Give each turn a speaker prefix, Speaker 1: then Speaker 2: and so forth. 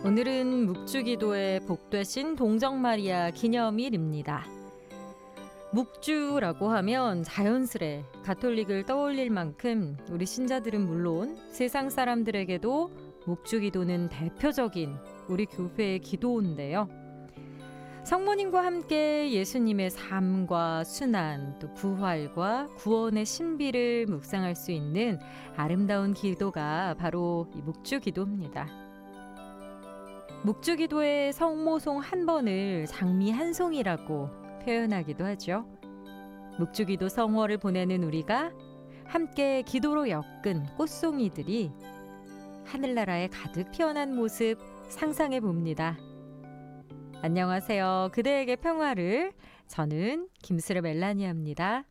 Speaker 1: 오늘은 묵주기도의 복되신 동정마리아 기념일입니다. 묵주라고 하면 자연스레 가톨릭을 떠올릴 만큼 우리 신자들은 물론 세상 사람들에게도 묵주기도는 대표적인 우리 교회의 기도인데요. 성모님과 함께 예수님의 삶과 순환, 또 부활과 구원의 신비를 묵상할 수 있는 아름다운 기도가 바로 이 묵주기도입니다. 묵주기도의 성모송 한 번을 장미 한 송이라고 표현하기도 하죠. 묵주기도 성월을 보내는 우리가 함께 기도로 엮은 꽃송이들이 하늘나라에 가득 피어난 모습 상상해 봅니다. 안녕하세요. 그대에게 평화를. 저는 김스레 멜라니아입니다.